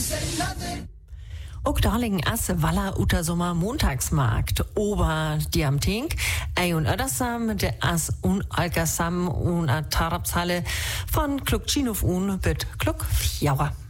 Ook darling as Walla uter Sommer Montagsmarkt. Ober Diamtink, und Ödersam, der as Alkersam und a Tarabshalle von Kluk Chinuf un bit Kluk Fjauer.